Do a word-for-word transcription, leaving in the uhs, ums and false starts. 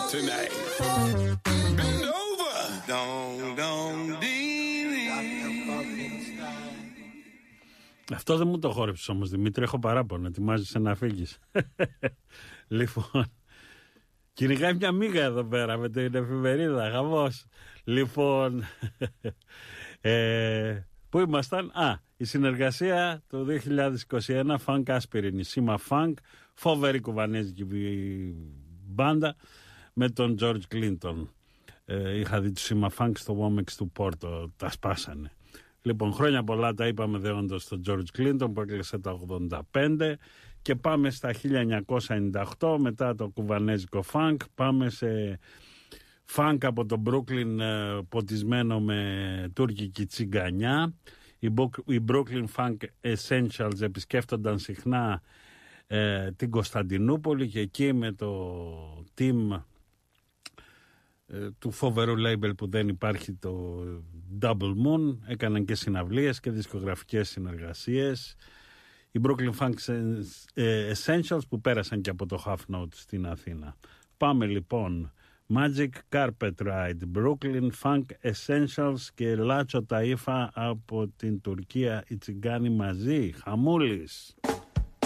tonight. Bend over. Don't, don't Αυτό δεν μου το χόρεψες όμως, Δημήτρη, έχω παράπονο. Ετοιμάζεσαι να φύγεις. Λοιπόν, κυνηγάει μια μύγα εδώ πέρα με την εφημερίδα, χαμός. Λοιπόν, ε, πού ήμασταν? Α, η συνεργασία το δύο χιλιάδες είκοσι ένα, Funk Aspirin, η σήμα Funk, φοβερή κουβανέζικη μπάντα με τον George Clinton. Ε, είχα δει το σήμα Funk στο Womex του Πόρτο, τα σπάσανε. Λοιπόν, χρόνια πολλά τα είπαμε δεόντως στον George Clinton που έκλεισε τα ογδόντα πέντε και πάμε στα χίλια εννιακόσια ενενήντα οκτώ μετά το κουβανέζικο funk, πάμε σε funk από το Brooklyn ε, ποτισμένο με τουρκική τσιγκανιά. Οι, οι Brooklyn Funk Essentials επισκέφτονταν συχνά ε, την Κωνσταντινούπολη και εκεί με το team του φοβερού label που δεν υπάρχει, το Double Moon, έκαναν και συναυλίες και δισκογραφικές συνεργασίες. Οι Brooklyn Funk Essentials που πέρασαν και από το Half Note στην Αθήνα. Πάμε λοιπόν, Magic Carpet Ride, Brooklyn Funk Essentials και Λάτσο Ταΐφα από την Τουρκία, οι τσιγκάνοι μαζί, χαμούλης.